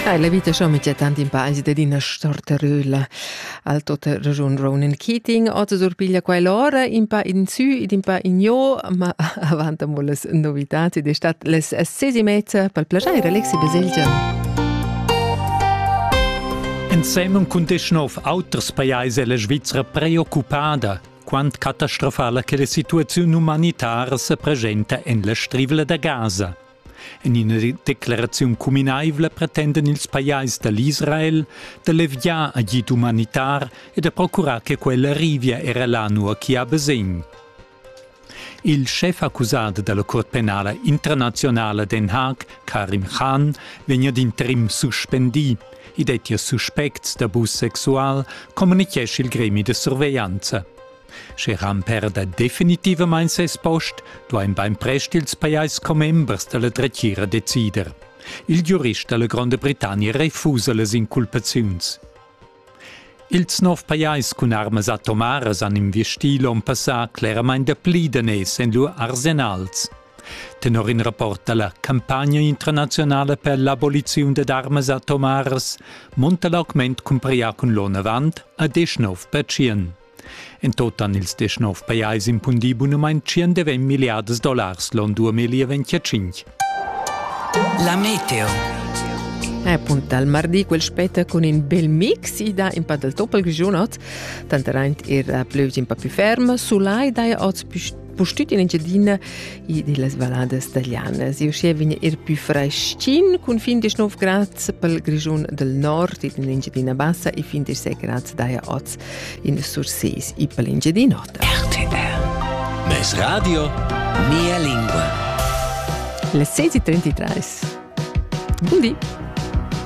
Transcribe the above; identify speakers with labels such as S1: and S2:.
S1: La vita schon mit tanti in paesi de dina storteröla al tota ragion Ronan Keating oggi sorpiglia qua l'ora in pa in su ed in pa in io ma avanti moles novità di stat les 6:30 per piacere Alexi Beselgia.
S2: Insieme con desnov auters paesi la Svizzera preoccupata quant catastrofale che la situazione umanitaria si presenta in la strivla da Gaza. In una declarazione comunale pretendono i paesi dell'Israel di leviare aiuto umanitario e di procurare che quella arrivi era l'anno che ha bisogno. Il chef accusato della Corte Penale Internazionale Den Haag, Karim Khan, viene d'interim sospeso. I detti sospetti di abuso sessuale comunicesce il gremio di sorveglianza. Sheram perda definitivamente ses post, dove beim presti ils paesi come members della Drechira decider. Il giurista della Grande Britannia refusa le inculpazioni. Ils 9 paesi con armas atomares han investito l'anno passato chiaramente plidenes in loro arsenals. Tenor in rapport della campagna internazionale per l'abolizione delle armas atomares, monta l'augment compria con l'anno avanti a 19%. In total ils 19 paesi impondibano mai $120 miliardi l'anno 2025.
S3: La meteo.
S1: Appunto al mardi quel spetta con un bel mix i da in pa del toppel grigione tanto reint plöv un po' più ferma sulai da postut in Engiadina e delle valade italiane. Si uscivano più freschin con fin di 9 gradi per il grigione del nord e in Engiadina bassa e fin di 6 gradi da in Sursees e per l'Engiadina.
S3: RTR. Mes radio, mia lingua.
S1: Le 6:33. Buondì.